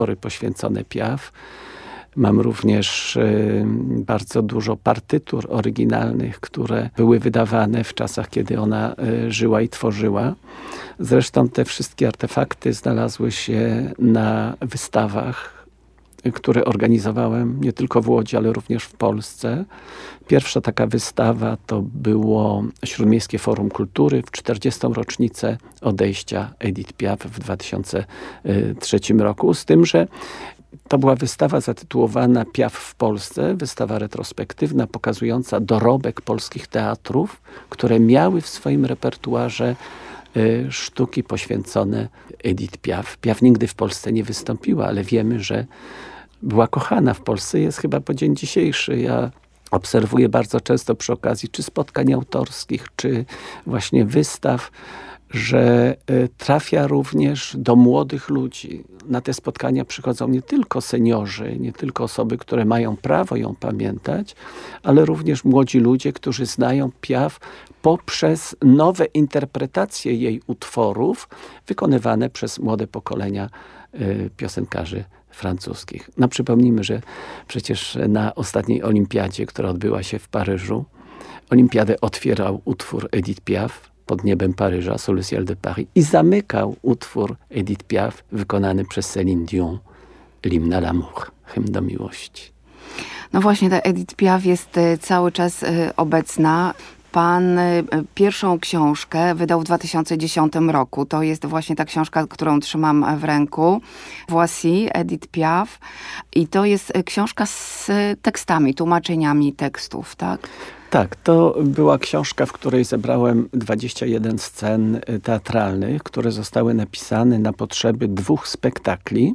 utwory poświęcone Piaf. Mam również bardzo dużo partytur oryginalnych, które były wydawane w czasach, kiedy ona żyła i tworzyła. Zresztą te wszystkie artefakty znalazły się na wystawach, które organizowałem nie tylko w Łodzi, ale również w Polsce. Pierwsza taka wystawa to było Śródmiejskie Forum Kultury w 40. rocznicę odejścia Edith Piaf w 2003 roku. Z tym, że to była wystawa zatytułowana Piaf w Polsce, wystawa retrospektywna pokazująca dorobek polskich teatrów, które miały w swoim repertuarze sztuki poświęcone Edith Piaf. Piaf nigdy w Polsce nie wystąpiła, ale wiemy, że była kochana w Polsce. Jest chyba po dzień dzisiejszy. Ja obserwuję bardzo często przy okazji czy spotkań autorskich, czy właśnie wystaw, że trafia również do młodych ludzi. Na te spotkania przychodzą nie tylko seniorzy, nie tylko osoby, które mają prawo ją pamiętać, ale również młodzi ludzie, którzy znają Piaf poprzez nowe interpretacje jej utworów wykonywane przez młode pokolenia piosenkarzy francuskich. No przypomnijmy, że przecież na ostatniej olimpiadzie, która odbyła się w Paryżu, olimpiadę otwierał utwór Edith Piaf Pod niebem Paryża, Sous le ciel de Paris, i zamykał utwór Edith Piaf wykonany przez Céline Dion, L'hymne à l'amour, hymn do miłości. No właśnie, ta Edith Piaf jest cały czas obecna. Pan pierwszą książkę wydał w 2010 roku. To jest właśnie ta książka, którą trzymam w ręku. Voici, Edith Piaf. I to jest książka z tekstami, tłumaczeniami tekstów, tak? Tak, to była książka, w której zebrałem 21 scen teatralnych, które zostały napisane na potrzeby 2 spektakli.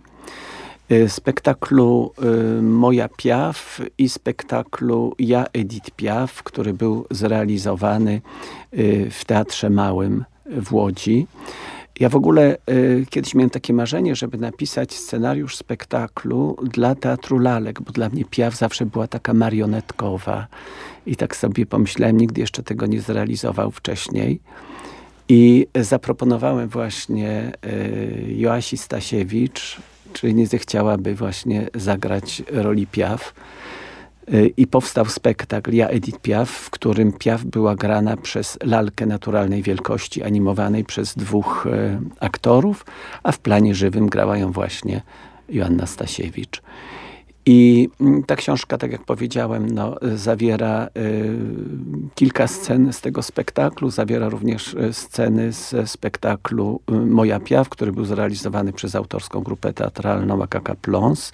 Spektaklu Moja Piaf i spektaklu Ja Edith Piaf, który był zrealizowany w Teatrze Małym w Łodzi. Ja w ogóle kiedyś miałem takie marzenie, żeby napisać scenariusz spektaklu dla Teatru Lalek, bo dla mnie Piaf zawsze była taka marionetkowa. I tak sobie pomyślałem, nigdy jeszcze tego nie zrealizował wcześniej. I zaproponowałem właśnie Joasi Stasiewicz, czy nie zechciałaby właśnie zagrać roli Piaf. I powstał spektakl Ja Edith Piaf, w którym Piaf była grana przez lalkę naturalnej wielkości, animowanej przez 2 aktorów, a w planie żywym grała ją właśnie Joanna Stasiewicz. I ta książka, tak jak powiedziałem, zawiera kilka scen z tego spektaklu, zawiera również sceny ze spektaklu Moja Piaf, który był zrealizowany przez autorską grupę teatralną Akaka Plons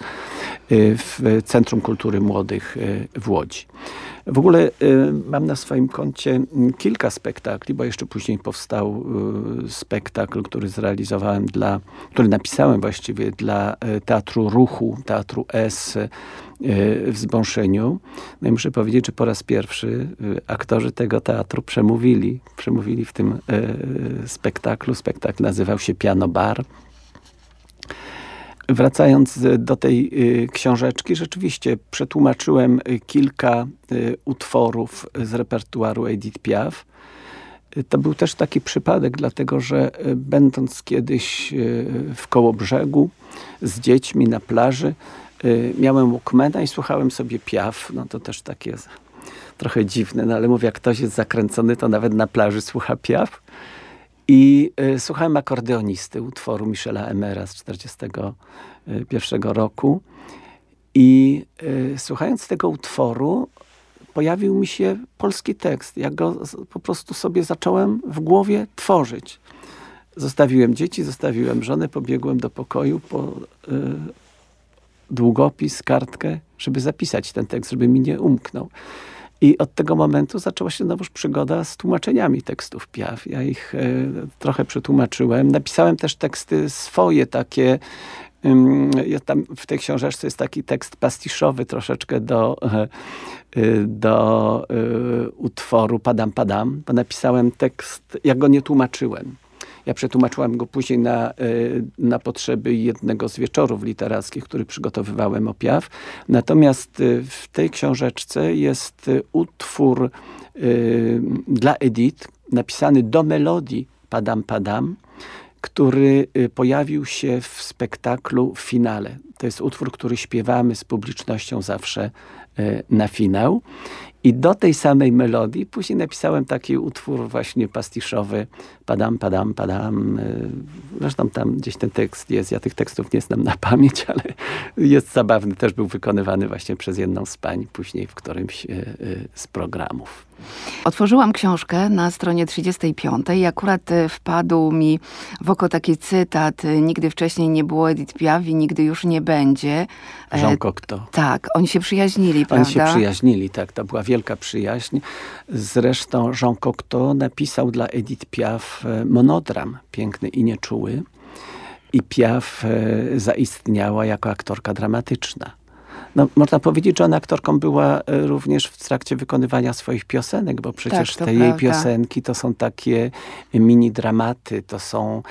w Centrum Kultury Młodych w Łodzi. W ogóle mam na swoim koncie kilka spektakli, bo jeszcze później powstał spektakl, który zrealizowałem który napisałem właściwie dla Teatru Ruchu, Teatru S w Zbąszyniu. No i muszę powiedzieć, że po raz pierwszy aktorzy tego teatru przemówili w tym spektaklu. Spektakl nazywał się Piano Bar. Wracając do tej książeczki, rzeczywiście przetłumaczyłem kilka utworów z repertuaru Edith Piaf. To był też taki przypadek, dlatego że będąc kiedyś w Kołobrzegu z dziećmi na plaży, miałem Walkmana i słuchałem sobie Piaf. No to też takie trochę dziwne, no ale mówię, jak ktoś jest zakręcony, to nawet na plaży słucha Piaf. I słuchałem Akordeonisty, utworu Michela Emera z 1941 roku. I słuchając tego utworu pojawił mi się polski tekst. Ja go po prostu sobie zacząłem w głowie tworzyć. Zostawiłem dzieci, zostawiłem żonę, pobiegłem do pokoju po długopis, kartkę, żeby zapisać ten tekst, żeby mi nie umknął. I od tego momentu zaczęła się znowuż przygoda z tłumaczeniami tekstów Piaf. Ja ich trochę przetłumaczyłem. Napisałem też teksty swoje, takie. Tam w tej książeczce jest taki tekst pastiszowy troszeczkę do utworu Padam Padam, bo napisałem tekst, ja go nie tłumaczyłem. Ja przetłumaczyłem go później na potrzeby jednego z wieczorów literackich, który przygotowywałem o Piaf. Natomiast w tej książeczce jest utwór dla Edith, napisany do melodii Padam Padam, który pojawił się w spektaklu w finale. To jest utwór, który śpiewamy z publicznością zawsze na finał. I do tej samej melodii później napisałem taki utwór właśnie pastiszowy. Padam, padam, padam. Zresztą tam gdzieś ten tekst jest. Ja tych tekstów nie znam na pamięć, ale jest zabawny. Też był wykonywany właśnie przez jedną z pań później w którymś z programów. Otworzyłam książkę na stronie 35 i akurat wpadł mi w oko taki cytat: nigdy wcześniej nie było Edith Piaf i nigdy już nie będzie. Jean Cocteau. Tak, oni się przyjaźnili, prawda? Oni się przyjaźnili, tak. To była wielka przyjaźń. Zresztą Jean Cocteau napisał dla Edith Piaf monodram Piękny i nieczuły. I Piaf zaistniała jako aktorka dramatyczna. No, można powiedzieć, że ona aktorką była również w trakcie wykonywania swoich piosenek, bo przecież tak, te prawda. jej piosenki to są takie mini dramaty, to są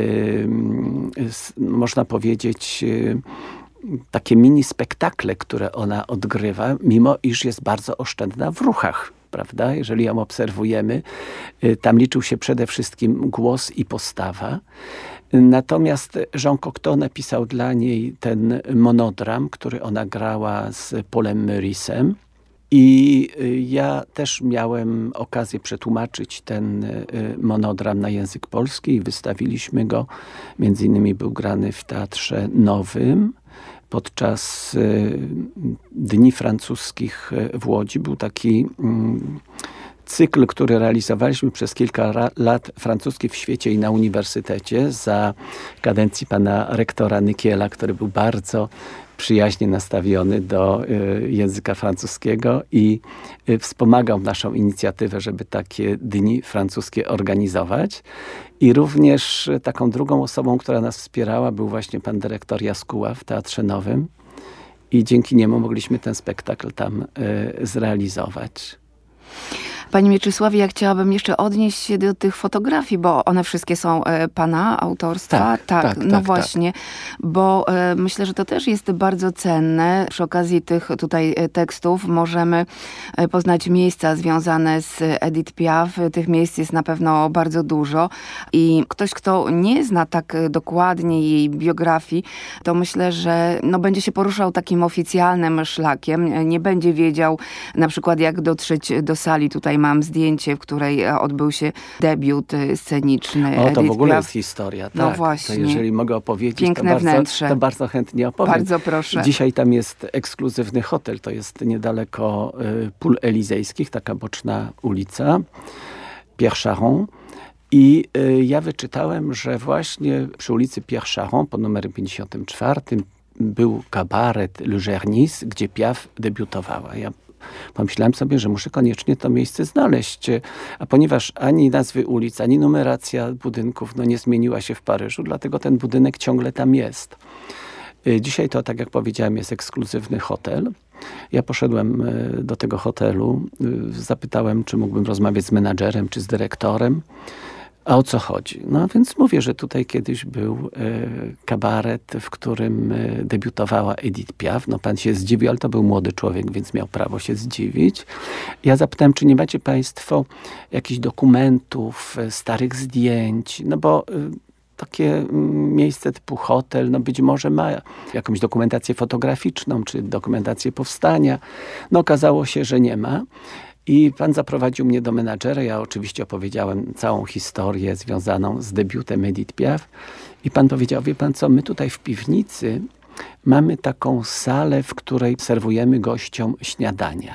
można powiedzieć takie mini spektakle, które ona odgrywa, mimo iż jest bardzo oszczędna w ruchach. Prawda? Jeżeli ją obserwujemy, tam liczył się przede wszystkim głos i postawa. Natomiast Jean Cocteau napisał dla niej ten monodram, który ona grała z Paulem Meurice'em. I ja też miałem okazję przetłumaczyć ten monodram na język polski i wystawiliśmy go. Między innymi był grany w Teatrze Nowym. Podczas Dni Francuskich w Łodzi był taki cykl, który realizowaliśmy przez kilka lat, francuski w świecie i na uniwersytecie, za kadencji pana rektora Nykiela, który był bardzo przyjaźnie nastawiony do języka francuskiego i wspomagał naszą inicjatywę, żeby takie dni francuskie organizować. I również taką drugą osobą, która nas wspierała, był właśnie pan dyrektor Jaskuła w Teatrze Nowym. I dzięki niemu mogliśmy ten spektakl tam zrealizować. Panie Mieczysławie, ja chciałabym jeszcze odnieść się do tych fotografii, bo one wszystkie są pana autorstwa. Tak, No właśnie, bo myślę, że to też jest bardzo cenne. Przy okazji tych tutaj tekstów możemy poznać miejsca związane z Edith Piaf. Tych miejsc jest na pewno bardzo dużo i ktoś, kto nie zna tak dokładnie jej biografii, to myślę, że będzie się poruszał takim oficjalnym szlakiem. Nie będzie wiedział na przykład, jak dotrzeć do sali. Tutaj mam zdjęcie, w której odbył się debiut sceniczny O, to Edith w ogóle Piaf. jest historia. Tak, No właśnie. To jeżeli mogę opowiedzieć, Piękne wnętrze. to bardzo chętnie opowiem. Bardzo proszę. Dzisiaj tam jest ekskluzywny hotel. To jest niedaleko Pól Elizejskich, taka boczna ulica, Pierre Charon. I ja wyczytałem, że właśnie przy ulicy Pierre Charon, pod numerem 54, był kabaret Le Gernis, gdzie Piaf debiutowała. Ja pomyślałem sobie, że muszę koniecznie to miejsce znaleźć. A ponieważ ani nazwy ulic, ani numeracja budynków nie zmieniła się w Paryżu, dlatego ten budynek ciągle tam jest. Dzisiaj to, tak jak powiedziałem, jest ekskluzywny hotel. Ja poszedłem do tego hotelu, zapytałem, czy mógłbym rozmawiać z menadżerem, czy z dyrektorem. A o co chodzi? No więc mówię, że tutaj kiedyś był kabaret, w którym debiutowała Edith Piaf. No pan się zdziwił, ale to był młody człowiek, więc miał prawo się zdziwić. Ja zapytałem, czy nie macie państwo jakichś dokumentów, starych zdjęć, no bo takie miejsce typu hotel, no być może ma jakąś dokumentację fotograficzną, czy dokumentację powstania. No okazało się, że nie ma. I pan zaprowadził mnie do menadżera. Ja oczywiście opowiedziałem całą historię związaną z debiutem Edith Piaf. I pan powiedział, wie pan co, my tutaj w piwnicy mamy taką salę, w której serwujemy gościom śniadania.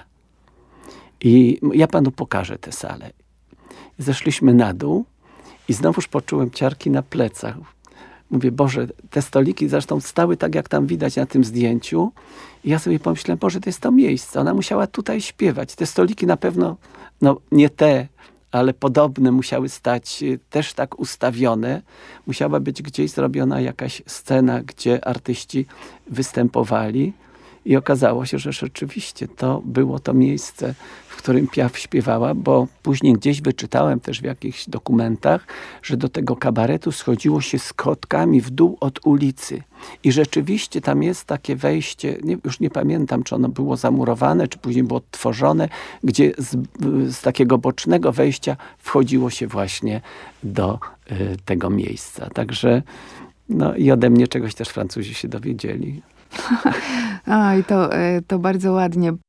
I ja panu pokażę tę salę. Zeszliśmy na dół i znowuż poczułem ciarki na plecach. Mówię, Boże, te stoliki zresztą stały tak, jak tam widać na tym zdjęciu. I ja sobie pomyślałem, Boże, to jest to miejsce. Ona musiała tutaj śpiewać. Te stoliki na pewno, nie te, ale podobne musiały stać też tak ustawione. Musiała być gdzieś zrobiona jakaś scena, gdzie artyści występowali. I okazało się, że rzeczywiście to było to miejsce, w którym Piaf śpiewała, bo później gdzieś wyczytałem też w jakichś dokumentach, że do tego kabaretu schodziło się schodkami w dół od ulicy. I rzeczywiście tam jest takie wejście, już nie pamiętam, czy ono było zamurowane, czy później było odtworzone, gdzie z takiego bocznego wejścia wchodziło się właśnie do tego miejsca. Także i ode mnie czegoś też Francuzi się dowiedzieli. I to bardzo ładnie